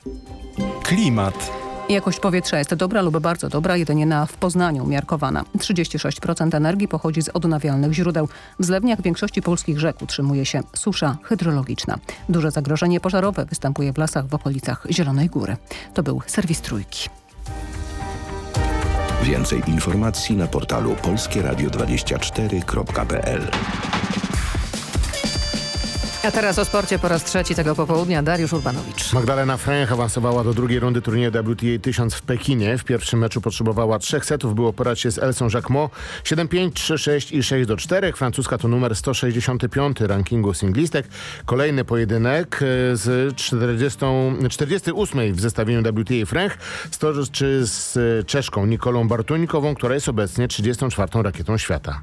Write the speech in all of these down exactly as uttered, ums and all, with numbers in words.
Klimat. Jakość powietrza jest dobra lub bardzo dobra, jedynie na w Poznaniu umiarkowana. trzydzieści sześć procent energii pochodzi z odnawialnych źródeł. W zlewniach większości polskich rzek utrzymuje się susza hydrologiczna. Duże zagrożenie pożarowe występuje w lasach w okolicach Zielonej Góry. To był serwis Trójki. Więcej informacji na portalu polskie radio dwadzieścia cztery kropka p l. A teraz o sporcie po raz trzeci tego popołudnia Dariusz Urbanowicz. Magdalena Fręch awansowała do drugiej rundy turnieju W T A tysiąc w Pekinie. W pierwszym meczu potrzebowała trzech setów, by oporać się z Elsą Jacquemot. siedem pięć, trzy sześć i sześć do czterech. Francuska to numer sto sześćdziesiąty piąty rankingu singlistek. Kolejny pojedynek z czterdziestej ósmej w zestawieniu W T A Fręch stoczy z Czeszką Nikolą Bartuńkową, która jest obecnie trzydziestą czwartą rakietą świata.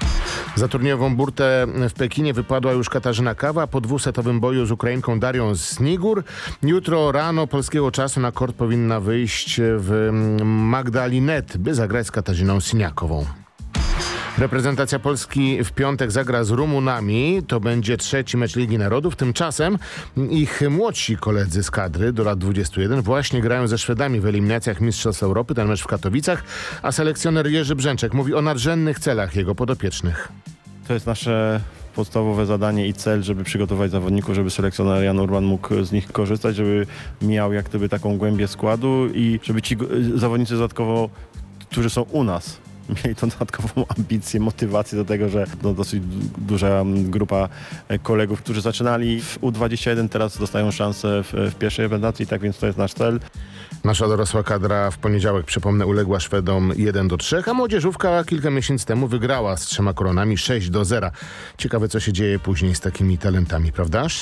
Za turniejową burtę w Pekinie wypadła już Katarzyna Kawa po dwusetowym boju z Ukrainką Darią Snigur. Jutro rano polskiego czasu na kort powinna wyjść w Magdalinet, by zagrać z Katarzyną Siniakową. Reprezentacja Polski w piątek zagra z Rumunami. To będzie trzeci mecz Ligi Narodów. Tymczasem ich młodsi koledzy z kadry do lat dwudziestu jeden właśnie grają ze Szwedami w eliminacjach Mistrzostw Europy. Ten mecz w Katowicach. A selekcjoner Jerzy Brzęczek mówi o nadrzędnych celach jego podopiecznych. To jest nasze podstawowe zadanie i cel, żeby przygotować zawodników, żeby selekcjoner Jan Urban mógł z nich korzystać, żeby miał jak gdyby taką głębię składu i żeby ci zawodnicy dodatkowo, którzy są u nas, mieli tą dodatkową ambicję, motywację do tego, że no, dosyć duża grupa kolegów, którzy zaczynali w U dwadzieścia jeden, teraz dostają szansę w, w pierwszej reprezentacji, tak więc to jest nasz cel. Nasza dorosła kadra w poniedziałek, przypomnę, uległa Szwedom jeden do trzech, a młodzieżówka kilka miesięcy temu wygrała z trzema koronami sześć do zera. Ciekawe, co się dzieje później z takimi talentami, prawdaż?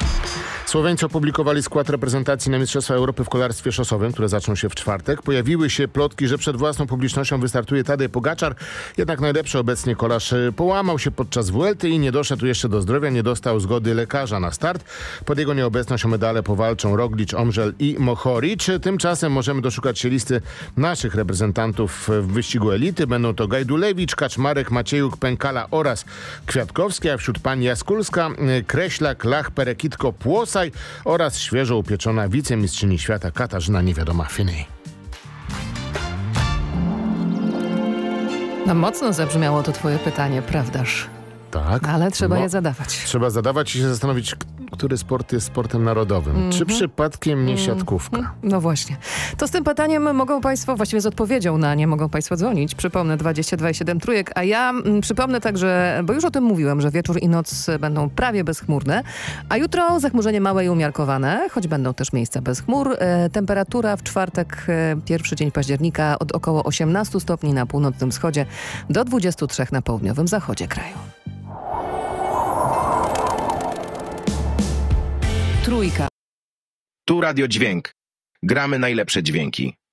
Słoweńcy opublikowali skład reprezentacji na Mistrzostwa Europy w kolarstwie szosowym, które zaczną się w czwartek. Pojawiły się plotki, że przed własną publicznością wystartuje Tadej Pogaczar. Jednak najlepszy obecnie kolarz połamał się podczas Vuelty i nie doszedł jeszcze do zdrowia, nie dostał zgody lekarza na start. Pod jego nieobecność o medale powalczą Roglic, Omżel i Mohoric. Tymczasem możemy doszukać się listy naszych reprezentantów w wyścigu elity. Będą to Gajdulewicz, Kaczmarek, Maciejuk, Pękala oraz Kwiatkowski, a wśród pań Jaskulska, Kreślak, Lach, Perekitko, Płosaj oraz świeżo upieczona wicemistrzyni świata Katarzyna Niewiadoma Finney. No mocno zabrzmiało to twoje pytanie, prawdaż? Tak. Ale trzeba no, je zadawać. Trzeba zadawać i się zastanowić, który sport jest sportem narodowym. Mm-hmm. Czy przypadkiem nie siatkówka? Mm-hmm. No właśnie. To z tym pytaniem mogą państwo, właściwie z odpowiedzią na nie mogą państwo dzwonić. Przypomnę dwadzieścia dwa i siedem trójek, a ja m, przypomnę także, bo już o tym mówiłem, że wieczór i noc będą prawie bezchmurne, a jutro zachmurzenie małe i umiarkowane, choć będą też miejsca bez chmur. E, temperatura w czwartek, e, pierwszy dzień października od około osiemnastu stopni na północnym wschodzie do dwudziestu trzech na południowym zachodzie kraju. Trójka. Tu Radio Dźwięk. Gramy najlepsze dźwięki.